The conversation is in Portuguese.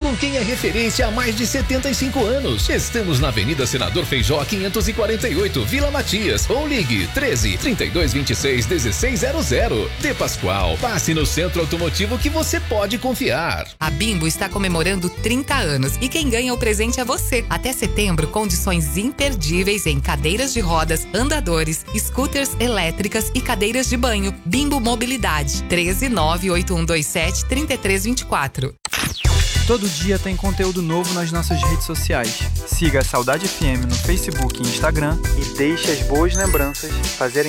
com quem é referência há mais de 75 anos. Estamos na Avenida Senador Feijó 548, Vila Matias. Ou ligue 13 32 26 1600. De Pascoal, passe no centro automotivo que você pode confiar. A Bimbo está comemorando 30 anos e quem ganha o presente é você. Até setembro, condições imperdíveis em cadeiras de rodas, andadores, scooters elétricas e cadeiras de banho. Bimbo Mobilidade, 13981273324. Todo dia tem conteúdo novo nas nossas redes sociais. Siga a Saudade FM no Facebook e Instagram e deixe as boas lembranças fazerem